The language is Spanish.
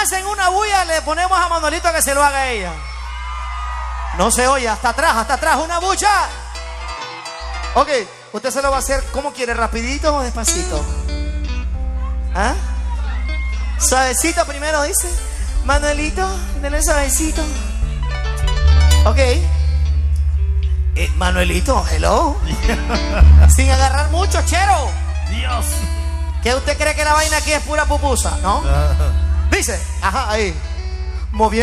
hacen una bulla, le ponemos a Manuelito que se lo haga ella. No se oye, hasta atrás, una bulla. Ok, usted se lo va a hacer, ¿cómo quiere? ¿Rapidito o despacito? ¿Ah? Suavecito primero, dice. Manuelito, denle suavecito. Ok. Manuelito, hello. Sin agarrar mucho, chero. Dios. ¿Qué usted cree que la vaina aquí es pura pupusa? ¿No? Dice, ajá, ahí. Moviendo.